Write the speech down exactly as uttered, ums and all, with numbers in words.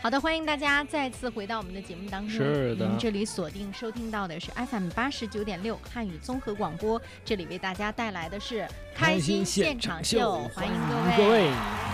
好的，欢迎大家再次回到我们的节目当中。 是的， 您这里锁定收听到的是 F M 八十九点六汉语综合广播，这里为大家带来的是开心现场秀，欢迎各位。 各位